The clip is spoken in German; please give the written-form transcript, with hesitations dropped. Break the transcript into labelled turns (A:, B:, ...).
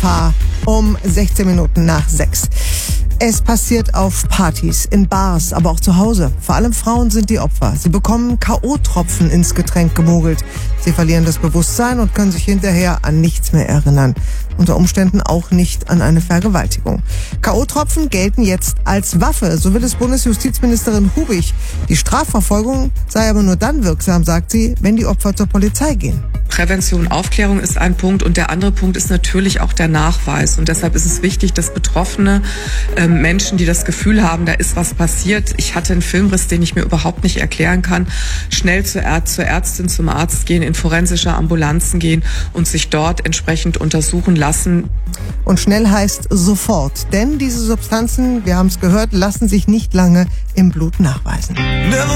A: Gefahr um 16 Minuten nach 6. Es passiert auf Partys, in Bars, aber auch zu Hause. Vor allem Frauen sind die Opfer. Sie bekommen K.O.-Tropfen ins Getränk gemogelt. Sie verlieren das Bewusstsein und können sich hinterher an nichts mehr erinnern. Unter Umständen auch nicht an eine Vergewaltigung. K.O.-Tropfen gelten jetzt als Waffe, so will es Bundesjustizministerin Hubig. Die Strafverfolgung sei aber nur dann wirksam, sagt sie, wenn die Opfer zur Polizei gehen.
B: Prävention, Aufklärung ist ein Punkt und der andere Punkt ist natürlich auch der Nachweis. Und deshalb ist es wichtig, dass Betroffene Menschen, die das Gefühl haben, da ist was passiert, ich hatte einen Filmriss, den ich mir überhaupt nicht erklären kann, schnell zur Ärztin, zum Arzt gehen, in forensische Ambulanzen gehen und sich dort entsprechend untersuchen lassen.
A: Und schnell heißt sofort, denn diese Substanzen, wir haben es gehört, lassen sich nicht lange im Blut nachweisen.